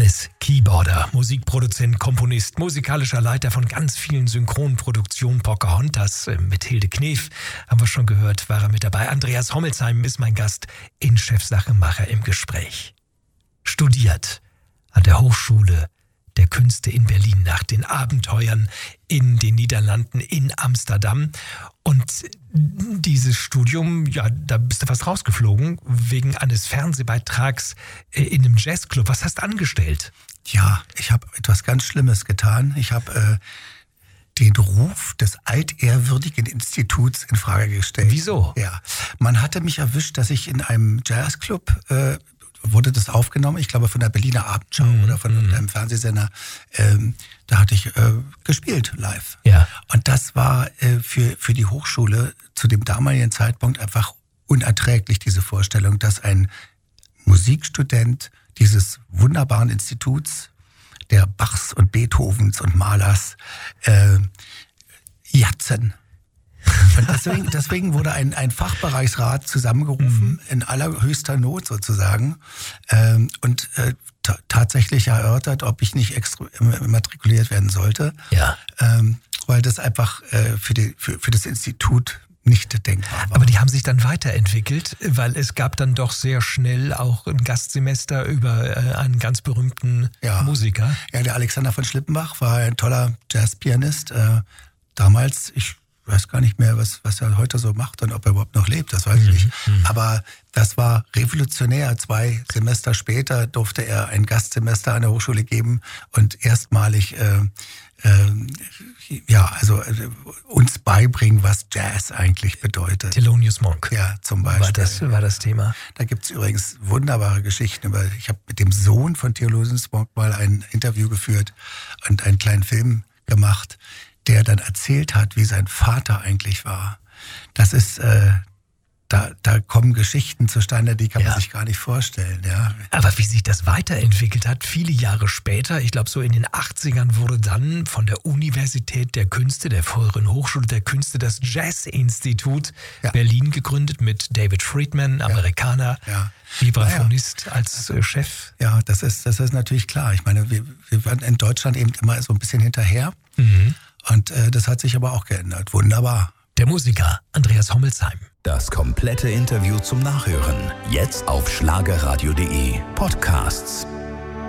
Hannes, Keyboarder, Musikproduzent, Komponist, musikalischer Leiter von ganz vielen Synchronproduktionen. Pocahontas mit Hilde Knef, haben wir schon gehört, war er mit dabei. Andreas Hommelsheim ist mein Gast in Chefsache Macher im Gespräch. Studiert an der Hochschule der Künste in Berlin nach den Abenteuern in den Niederlanden, in Amsterdam. Und dieses Studium, ja, da bist du fast rausgeflogen wegen eines Fernsehbeitrags in einem Jazzclub. Was hast du angestellt? Ja, ich habe etwas ganz Schlimmes getan. Ich habe den Ruf des altehrwürdigen Instituts in Frage gestellt. Wieso? Ja, man hatte mich erwischt, dass ich in einem Jazzclub wurde das aufgenommen, ich glaube von der Berliner Abendschau oder von einem Fernsehsender. Da hatte ich gespielt live. Ja. Und das war für die Hochschule zu dem damaligen Zeitpunkt einfach unerträglich, diese Vorstellung, dass ein Musikstudent dieses wunderbaren Instituts, der Bachs und Beethovens und Mahlers, jatzen. Und deswegen wurde ein Fachbereichsrat zusammengerufen, in allerhöchster Not sozusagen, und tatsächlich erörtert, ob ich nicht matrikuliert werden sollte, Ja. Weil das einfach für das Institut nicht denkbar war. Aber die haben sich dann weiterentwickelt, weil es gab dann doch sehr schnell auch ein Gastsemester über einen ganz berühmten Musiker. Ja, der Alexander von Schlippenbach war ein toller Jazzpianist. Damals, ich weiß gar nicht mehr, was er heute so macht und ob er überhaupt noch lebt, das weiß ich nicht. Aber das war revolutionär. 2 Semester später durfte er ein Gastsemester an der Hochschule geben und erstmalig uns beibringen, was Jazz eigentlich bedeutet. Thelonious Monk. Ja, zum Beispiel. War das Thema. Da gibt's übrigens wunderbare Geschichten. Ich habe mit dem Sohn von Thelonious Monk mal ein Interview geführt und einen kleinen Film gemacht, der dann erzählt hat, wie sein Vater eigentlich war. Das ist, da kommen Geschichten zustande, die kann man sich gar nicht vorstellen. Ja. Aber wie sich das weiterentwickelt hat, viele Jahre später, ich glaube so in den 80ern wurde dann von der Universität der Künste, der früheren Hochschule der Künste, das Jazz-Institut Berlin gegründet mit David Friedman, Amerikaner, Vibraphonist als Chef. Ja, das ist natürlich klar. Ich meine, wir waren in Deutschland eben immer so ein bisschen hinterher. Und das hat sich aber auch geändert. Wunderbar. Der Musiker Andreas Hommelsheim. Das komplette Interview zum Nachhören. Jetzt auf schlagerradio.de. Podcasts.